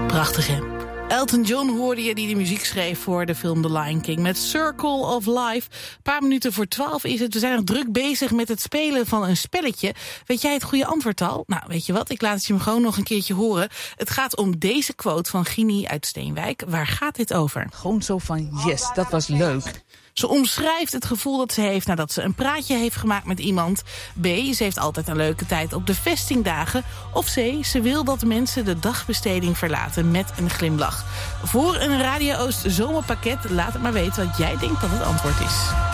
Prachtig, hè? Elton John hoorde je, die de muziek schreef voor de film The Lion King met Circle of Life. Een paar minuten voor 12 is het. We zijn nog druk bezig met het spelen van een spelletje. Weet jij het goede antwoord al? Nou, weet je wat? Ik laat het je gewoon nog een keertje horen. Het gaat om deze quote van Gini uit Steenwijk. Waar gaat dit over? Gewoon zo van, yes, dat was leuk. Ze omschrijft het gevoel dat ze heeft nadat ze een praatje heeft gemaakt met iemand. B, ze heeft altijd een leuke tijd op de vestingdagen. Of C, ze wil dat mensen de dagbesteding verlaten met een glimlach. Voor een Radio Oost zomerpakket, laat het maar weten wat jij denkt dat het antwoord is.